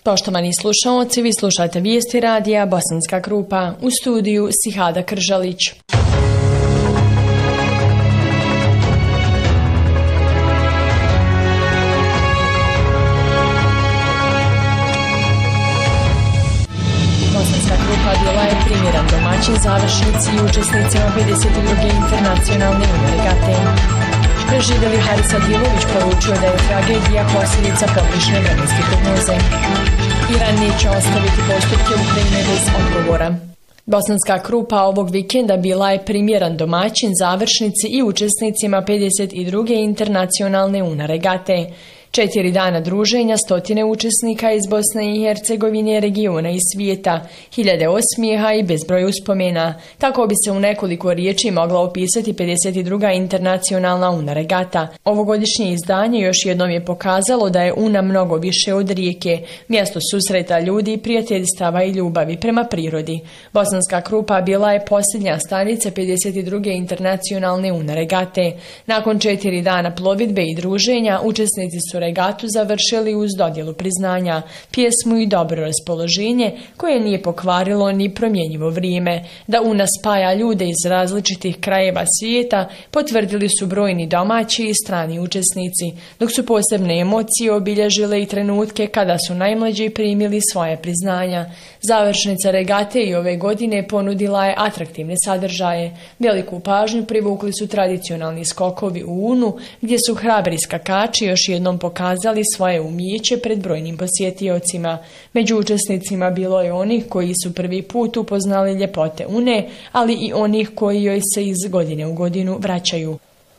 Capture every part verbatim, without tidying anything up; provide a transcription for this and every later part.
Poštovani slušaoci, vi slušate vijesti radija Bosanska Krupa, u studiju Sihada Kržalić. Bosanska Krupa bila je primjeran domaćin završnici i učesnicima pedeset druge internacionalne regate. Preživjeli Haris Adilović poručio da je tragedija posljedica pogrešne vremenske prognoze. Iran neće ostaviti postupke Ukrajine bez odgovora. Bosanska Krupa ovog vikenda bila je primjeran domaćin završnici i učesnicima pedeset druge internacionalne UNA regate. Četiri dana druženja, stotine učesnika iz Bosne i Hercegovine, regiona i svijeta, hiljade osmijeha i bezbroj uspomena. Tako bi se u nekoliko riječi mogla opisati pedeset druga internacionalna UNA regata. Ovogodišnje izdanje još jednom je pokazalo da je UNA mnogo više od rijeke, mjesto susreta ljudi, prijateljstava i ljubavi prema prirodi. Bosanska Krupa bila je posljednja stanica pedeset druge internacionalne UNA regate. Nakon četiri dana plovidbe i druženja, učesnici su regatu završili uz dodjelu priznanja, pjesmu i dobro raspoloženje koje nije pokvarilo ni promjenjivo vrijeme. Da UNA spaja ljude iz različitih krajeva svijeta potvrdili su brojni domaći i strani učesnici, dok su posebne emocije obilježile i trenutke kada su najmlađi primili svoje priznanja. Završnica regate i ove godine ponudila je atraktivne sadržaje. Veliku pažnju privukli su tradicionalni skokovi u UNU, gdje su hrabri skakači još jednom pokazali svoje umijeće pred brojnim posjetiocima. Među učesnicima bilo je onih koji su prvi put upoznali ljepote UNE, ali i onih koji joj se iz godine u godinu vraćaju.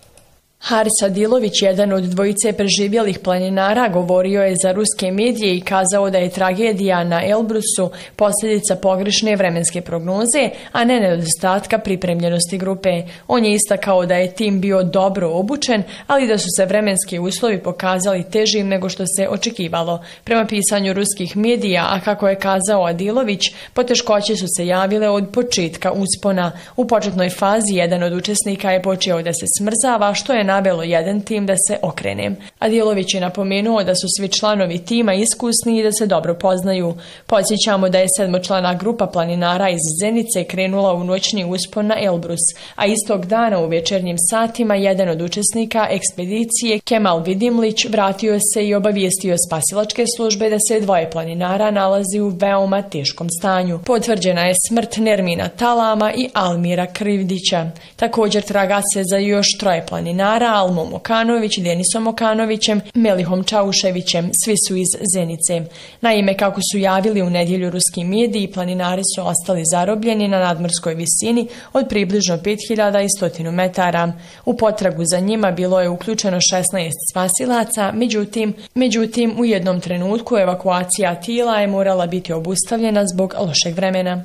Haris Adilović, jedan od dvojice preživjelih planinara, govorio je za ruske medije i kazao da je tragedija na Elbrusu posljedica pogrešne vremenske prognoze, a ne nedostatka pripremljenosti grupe. On je istakao da je tim bio dobro obučen, ali da su se vremenski uslovi pokazali težim nego što se očekivalo. Prema pisanju ruskih medija, a kako je kazao Adilović, poteškoće su se javile od početka uspona. U početnoj fazi jedan od učesnika je počeo da se smrzava, što je navelo jedan tim da se okrene. Adilović je napomenuo da su svi članovi tima iskusni i da se dobro poznaju. Podsjećamo da je sedmočlana grupa planinara iz Zenice krenula u noćni uspon na Elbrus, a istog dana u večernjim satima jedan od učesnika ekspedicije, Kemal Vidimlić, vratio se i obavijestio spasilačke službe da se dvoje planinara nalazi u veoma teškom stanju. Potvrđena je smrt Nermina Talama i Almira Krivdića. Također traga se za još troje planinara, Almom Okanović, Denisom Okanovićem, Melihom Čauševićem, svi su iz Zenice. Naime, kako su javili u nedjelju ruski mediji, planinari su ostali zarobljeni na nadmorskoj visini od približno pet hiljada sto metara. U potragu za njima bilo je uključeno šesnaest spasilaca, međutim, međutim u jednom trenutku evakuacija tijela je morala biti obustavljena zbog lošeg vremena.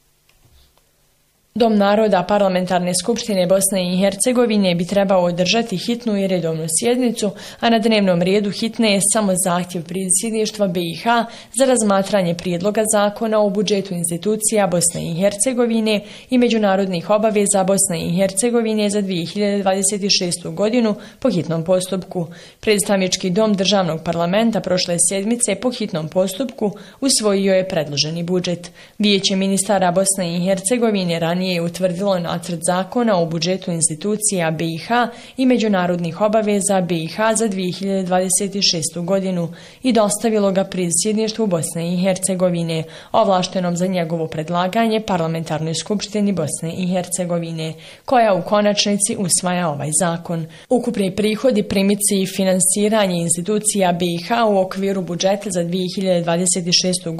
Dom naroda Parlamentarne skupštine Bosne i Hercegovine bi trebao održati hitnu i redovnu sjednicu, a na dnevnom redu hitne je samo zahtjev predsjedništva B i H za razmatranje prijedloga zakona o budžetu institucija Bosne i Hercegovine i međunarodnih obaveza Bosne i Hercegovine za dvije hiljade dvadeset šestu godinu po hitnom postupku. Predstavnički dom državnog parlamenta prošle sedmice po hitnom postupku usvojio je predloženi budžet. Vijeće ministara Bosne i Hercegovine ranije je utvrdilo nacrt zakona o budžetu institucija B i H i međunarodnih obaveza B i H za dvije hiljade dvadeset šestu godinu i dostavilo ga predsjedništvu Bosne i Hercegovine, ovlaštenom za njegovo predlaganje Parlamentarnoj skupštini Bosne i Hercegovine, koja u konačnici usvaja ovaj zakon. Ukupni prihodi, primici i finansiranje institucija B i H u okviru budžeta za dvije hiljade dvadeset šestu godinu